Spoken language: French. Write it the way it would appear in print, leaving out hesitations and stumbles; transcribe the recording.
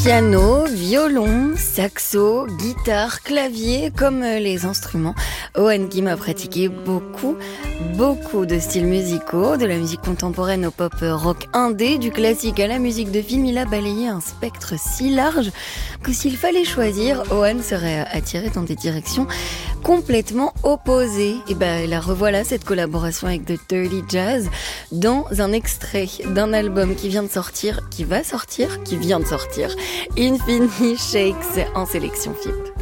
Piano, violon, saxo, guitare, clavier, comme les instruments, Owen Kim a pratiqué beaucoup de styles musicaux, de la musique contemporaine au pop rock indé, du classique à la musique de film. Il a balayé un spectre si large que s'il fallait choisir, Owen serait attiré dans des directions complètement opposées. Et la revoilà cette collaboration avec The Dirty Jazz dans un extrait d'un album qui vient de sortir, qui vient de sortir, Infinity Shakes en sélection FIP.